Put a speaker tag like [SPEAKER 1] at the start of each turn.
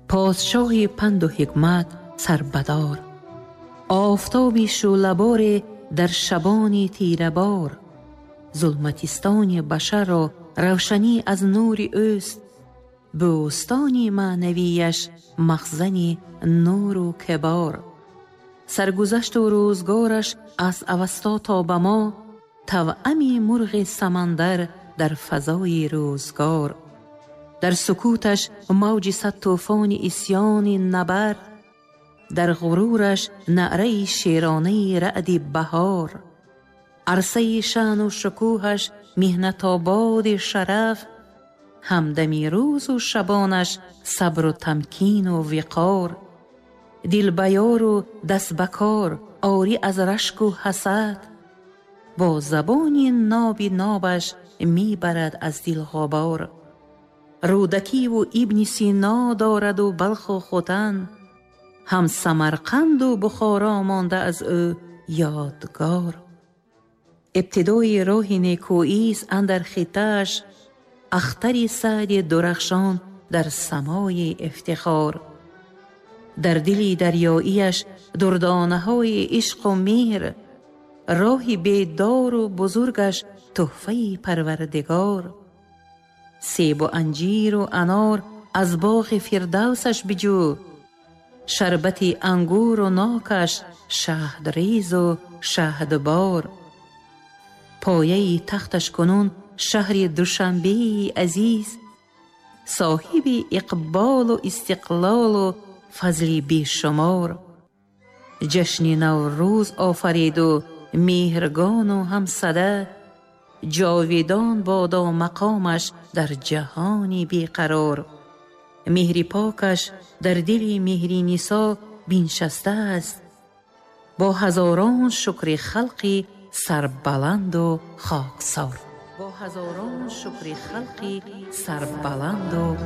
[SPEAKER 1] پادشاه پند و حکمت سربدار، آفتابی شعله‌بار در شبان تیره بار. ظلمتستان بشر را روشنی از نور اوست، بوستان معنویش مخزن نور و کبار. سرگذشت و روزگارش از اوستا تا به ما، توأمی مرغ سمندر در فضای روزگار. در سکوتش موج صد طوفان عصیان نبر، در غرورش نعره شیرانه رعد بهار. عرصه شأن و شکوهش محنت آباد شرف، همدمی روز و شبانش صبر و تمکین و وقار. دل بیار و دست بکار آری از رشک و حسد، با زبانی ناب نابش می برد از دل غبار. رودکی و ابن سینا دارد و بلخ و ختن، هم سمرقند و بخارا مانده از او یادگار. ابتدای راه نیکویی است اندر خطه‌اش، اختری سعد درخشان در سمای افتخار. در دل دریاییش دردانه‌های عشق و مهر، راهی بیدار و بزرگش تحفه پروردگار. سیب و انجیر و انار از باغ فردوسش بجو، شربت انگور و ناکش شهدریز و شهدبار. پایه تختش کنون شهر دوشنبه عزیز، صاحب اقبال و استقلال و فضل بیشمار. جشن نوروز آفرید و مهرگان و همسده، جاویدان بادا مقامش در جهانی بیقرار. مهر پاکش در دل مهری نسا بنشسته است، با هزاران شکر خلقی سربلند و خاکسار. با هزاران شکر خلقی سربلند و